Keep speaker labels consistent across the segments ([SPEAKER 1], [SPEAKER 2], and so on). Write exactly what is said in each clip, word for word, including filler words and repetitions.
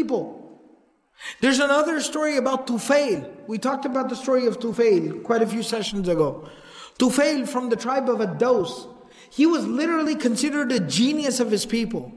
[SPEAKER 1] people. There's another story about Tufail. We talked about the story of Tufail quite a few sessions ago. Tufail from the tribe of Ad-Daws. He was literally considered a genius of his people.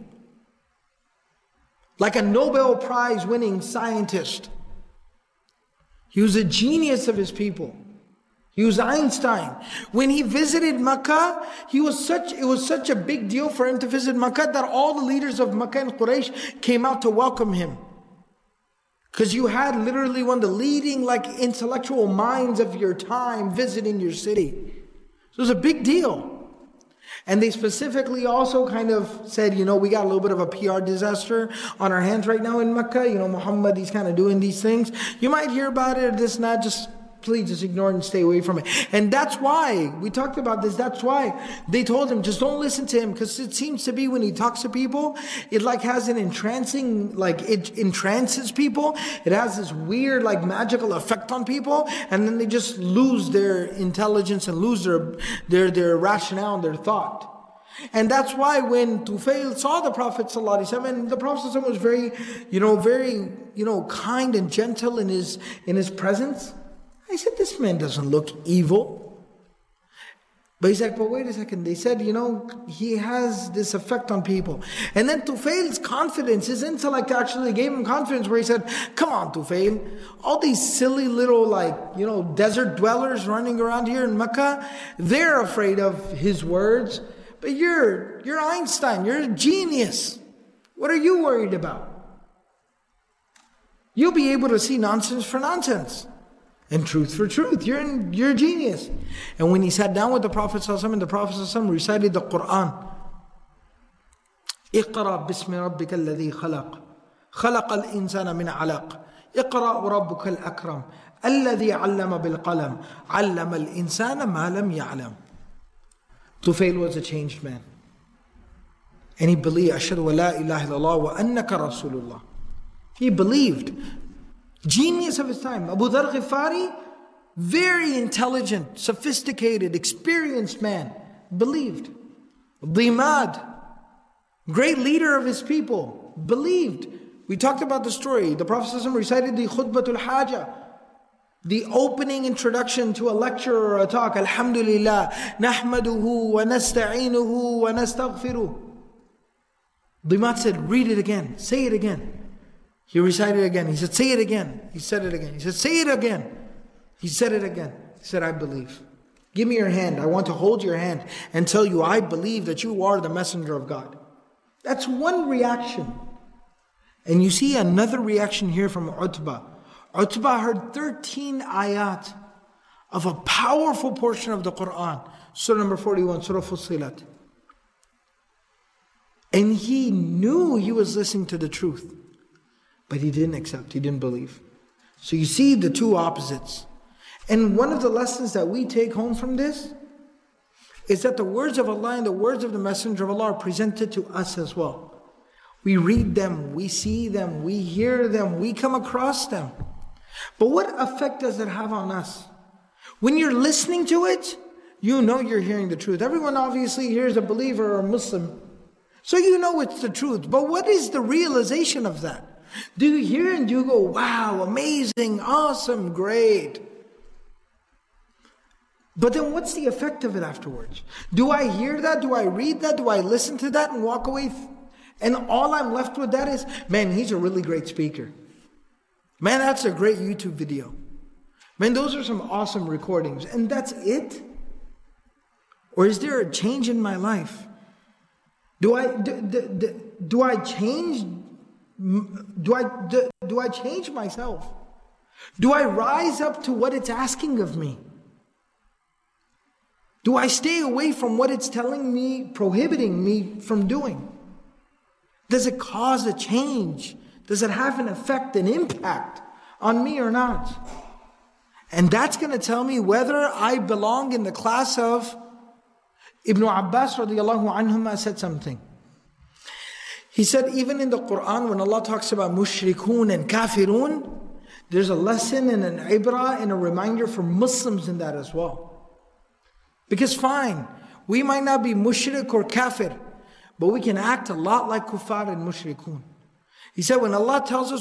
[SPEAKER 1] Like a Nobel Prize winning scientist. He was a genius of his people. He was Einstein. When he visited Makkah, he was such, it was such a big deal for him to visit Makkah that all the leaders of Makkah and Quraysh came out to welcome him. Because you had literally one of the leading like intellectual minds of your time visiting your city. So it was a big deal. And they specifically also kind of said, you know, we got a little bit of a P R disaster on our hands right now in Mecca. You know, Muhammad, he's kind of doing these things. You might hear about it or this and that, just please just ignore it and stay away from it. And that's why, we talked about this, that's why they told him, just don't listen to him. Because it seems to be when he talks to people, it like has an entrancing, like it entrances people. It has this weird like magical effect on people. And then they just lose their intelligence and lose their, their, their rationale and their thought. And that's why when Tufail saw the Prophet ﷺ, and the Prophet ﷺ was very, you know, very, you know, kind and gentle in his, in his presence. I said, this man doesn't look evil. But he's like, but wait a second. They said, you know, he has this effect on people. And then Tufail's confidence, his intellect actually gave him confidence where he said, come on Tufail, all these silly little like, you know, desert dwellers running around here in Mecca, they're afraid of his words. But you're, you're Einstein, you're a genius. What are you worried about? You'll be able to see nonsense for nonsense. And truth for truth. You're, in, you're a genius. And when he sat down with the Prophet ﷺ, and the Prophet ﷺ recited the Quran. اقرأ باسم ربك الذي خلق خلق الإنسان من علق اقرأ وربك الأكرم الذي علم بالقلم علم الإنسان ما لم يعلم. Tufail was a changed man. And he believed, أشهد ولا إله إلا الله وأنك رسول الله. He believed. Genius of his time. Abu Dharr Ghifari, very intelligent, sophisticated, experienced man. Believed. Dimad, great leader of his people. Believed. We talked about the story. The Prophet ﷺ recited the Khutbatul Hajah, the opening introduction to a lecture or a talk. Alhamdulillah, nahmaduhu wa nasta'inuhu wa nastaghfiruh. Dimad said, read it again, say it again. He recited it again. He said, say it again. He said it again. He said, say it again. He said it again. He said, I believe. Give me your hand. I want to hold your hand and tell you, I believe that you are the messenger of God. That's one reaction. And you see another reaction here from Utbah. Utbah heard thirteen ayat of a powerful portion of the Quran. Surah number forty-one, Surah Fussilat. And he knew he was listening to the truth. But he didn't accept, he didn't believe. So you see the two opposites. And one of the lessons that we take home from this is that the words of Allah and the words of the Messenger of Allah are presented to us as well. We read them, we see them, we hear them, we come across them. But what effect does it have on us? When you're listening to it, you know you're hearing the truth. Everyone obviously here is a believer or a Muslim. So you know it's the truth. But what is the realization of that? Do you hear and do you go, wow, amazing, awesome, great. But then what's the effect of it afterwards? Do I hear that? Do I read that? Do I listen to that and walk away? And all I'm left with that is, man, he's a really great speaker. Man, that's a great YouTube video. Man, those are some awesome recordings. And that's it? Or is there a change in my life? Do I, do, do, do I change Do I, do, do I change myself? Do I rise up to what it's asking of me? Do I stay away from what it's telling me, prohibiting me from doing? Does it cause a change? Does it have an effect, an impact on me or not? And that's going to tell me whether I belong in the class of Ibn Abbas radiallahu anhuma said something. He said, even in the Quran, when Allah talks about mushrikun and kafirun, there's a lesson and an ibrah and a reminder for Muslims in that as well. Because fine, we might not be mushrik or kafir, but we can act a lot like kuffar and mushrikun. He said, when Allah tells us